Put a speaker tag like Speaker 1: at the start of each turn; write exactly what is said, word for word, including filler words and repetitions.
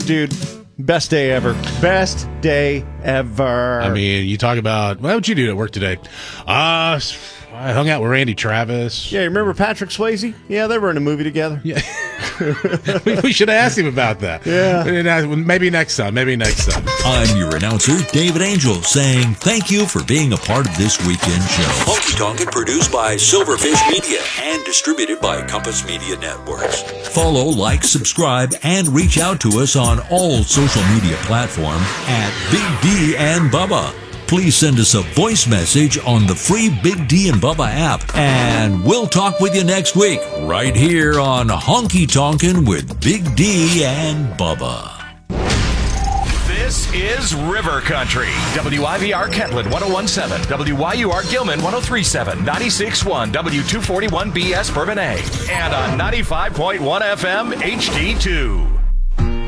Speaker 1: Dude, best day ever. Best day ever.
Speaker 2: I mean, you talk about, what would you do at work today? Uh, I hung out with Randy Travis.
Speaker 1: Yeah, remember Patrick Swayze? Yeah, they were in a movie together.
Speaker 2: Yeah. we, we should have asked him about that.
Speaker 1: Yeah.
Speaker 2: Maybe next time. Maybe next time.
Speaker 3: I'm your announcer, David Angel, saying thank you for being a part of this weekend show. Honky Tonkin' produced by Silverfish Media and distributed by Compass Media Networks. Follow, like, subscribe, and reach out to us on all social media platforms at Big D and Bubba. Please send us a voice message on the free Big D and Bubba app, and we'll talk with you next week, right here on Honky Tonkin' with Big D and Bubba.
Speaker 4: This is River Country. W I V R Kentland one oh one point seven, W Y U R Gilman one oh three point seven, ninety-six point one W two forty-one B S Bourbonnais, and on ninety-five point one F M H D two.